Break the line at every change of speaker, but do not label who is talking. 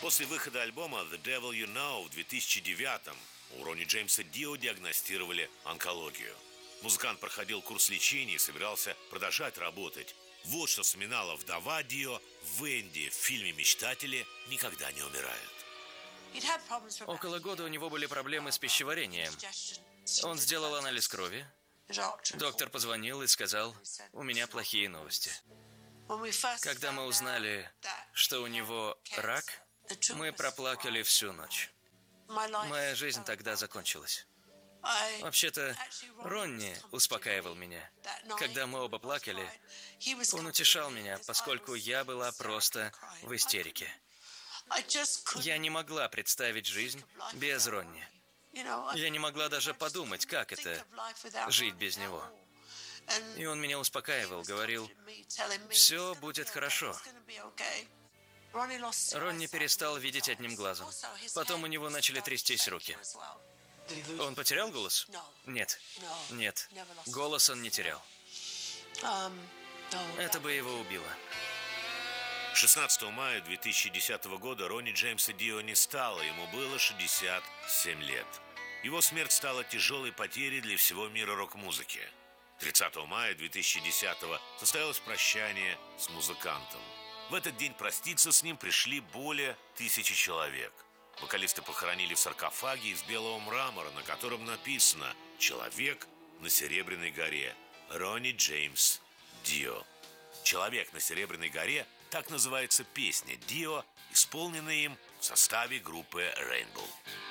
После выхода альбома «The Devil You Know» в 2009-м у Ронни Джеймса Дио диагностировали онкологию. Музыкант проходил курс лечения и собирался продолжать работать. Вот что вспоминала вдова Дио Венди в фильме «Мечтатели никогда не умирают».
Около года у него были проблемы с пищеварением. Он сделал анализ крови. Доктор позвонил и сказал: «У меня плохие новости». Когда мы узнали, что у него рак, мы проплакали всю ночь. Моя жизнь тогда закончилась. Вообще-то, Ронни успокаивал меня. Когда мы оба плакали, он утешал меня, поскольку я была просто в истерике. Я не могла представить жизнь без Ронни. Я не могла даже подумать, как это – жить без него. И он меня успокаивал, говорил: «Все будет хорошо». Ронни перестал видеть одним глазом. Потом у него начали трястись руки. Он потерял голос? Нет. Нет. Голос он не терял. Это бы его убило.
16 мая 2010 года Ронни Джеймса Дио не стало, ему было 67 лет. Его смерть стала тяжелой потерей для всего мира рок-музыки. 30 мая 2010 состоялось прощание с музыкантом. В этот день проститься с ним пришли более 1000 человек. Вокалиста похоронили в саркофаге из белого мрамора, на котором написано «Человек на Серебряной горе. Ронни Джеймс Дио». «Человек на Серебряной горе» — так называется песня Дио, исполненная им в составе группы Rainbow.